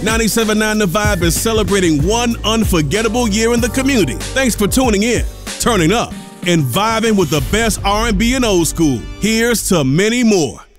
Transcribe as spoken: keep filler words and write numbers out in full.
ninety-seven point nine The Vibe is celebrating one unforgettable year in the community. Thanks for tuning in, turning up, and vibing with the best R and B and old school. Here's to many more.